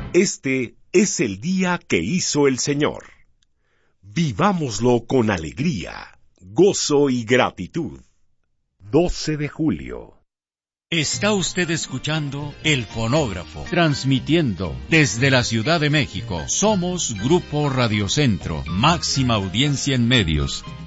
Este es el día que hizo el Señor. Vivámoslo con alegría, gozo y gratitud. 12 de julio. Está usted escuchando El Fonógrafo, transmitiendo desde la Ciudad de México. Somos Grupo Radio Centro, máxima audiencia en medios.